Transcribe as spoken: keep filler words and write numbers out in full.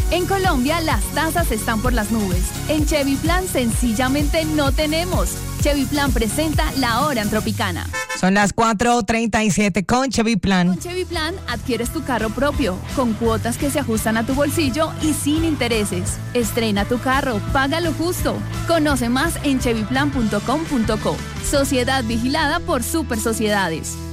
En Colombia, las tasas están por las nubes. En Chevy Plan, sencillamente no tenemos. Chevy Plan presenta La Hora en Tropicana. Son las cuatro treinta y siete con Chevy Plan. Con Chevy Plan adquieres tu carro propio, con cuotas que se ajustan a tu bolsillo y sin intereses. Estrena tu carro, págalo justo. Conoce más en chevy plan punto com punto co. Sociedad vigilada por Super Sociedades.